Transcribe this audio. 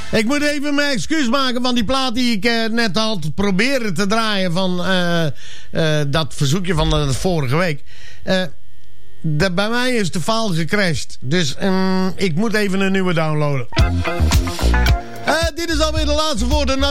Ik moet even mijn excuus maken van die plaat die ik net had proberen te draaien van dat verzoekje van de vorige week. Bij mij is de file gecrashed. Dus ik moet even een nieuwe downloaden. Dit is alweer de laatste voor de